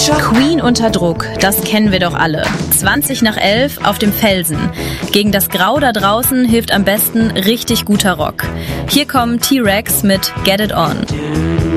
Queen unter Druck, das kennen wir doch alle. 20:11 auf dem Felsen. Gegen das Grau da draußen hilft am besten richtig guter Rock. Hier kommen T-Rex mit Get It On.